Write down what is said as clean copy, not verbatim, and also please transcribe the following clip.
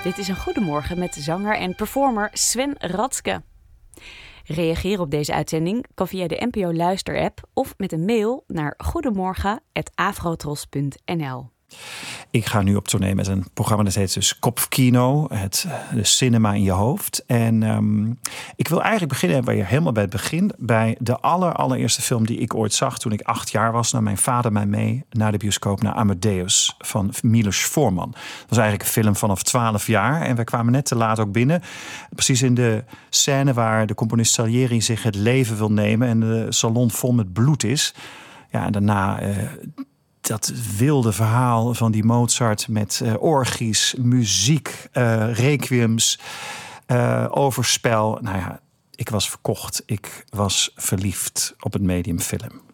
Dit is een Goedemorgen met zanger en performer Sven Radske. Reageren op deze uitzending kan via de NPO Luister-app of met een mail naar goedemorgen@afrotros.nl. Ik ga nu op tournee met een programma dat heet dus Kopfkino, de cinema in je hoofd. En ik wil eigenlijk beginnen helemaal bij het begin. Bij de allereerste film die ik ooit zag toen ik 8 jaar was. Nam mijn vader mij mee naar de bioscoop naar Amadeus van Milos Forman. Dat was eigenlijk een film vanaf 12 jaar. En wij kwamen net te laat ook binnen. Precies in de scène waar de componist Salieri zich het leven wil nemen. En de salon vol met bloed is. Ja, en daarna dat wilde verhaal van die Mozart met orgies, muziek, requiems, overspel. Nou ja, ik was verkocht. Ik was verliefd op het medium film.